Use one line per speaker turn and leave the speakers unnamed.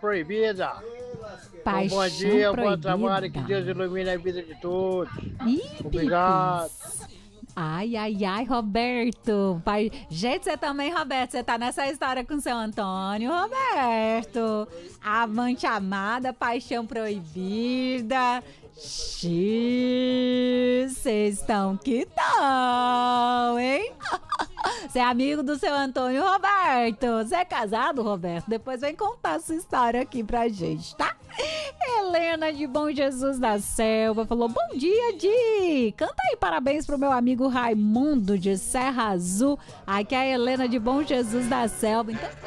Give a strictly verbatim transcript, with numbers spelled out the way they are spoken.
proibida.
Paixão
Um bom dia, um bom
proibida.
trabalho, que Deus ilumine a vida de todos.
Ih,
Obrigado.
pipis. Ai, ai, ai, Roberto. Pai... Gente, você também, Roberto, você tá nessa história com o seu Antônio, Roberto. Amante amada, paixão proibida. Xiii, vocês estão que tão, hein? Você é amigo do seu Antônio, Roberto. Você é casado, Roberto? Depois vem contar essa história aqui pra gente, tá? Helena de Bom Jesus da Selva falou: bom dia, Di. Canta aí parabéns pro meu amigo Raimundo de Serra Azul. Aqui é a Helena de Bom Jesus da Selva. Então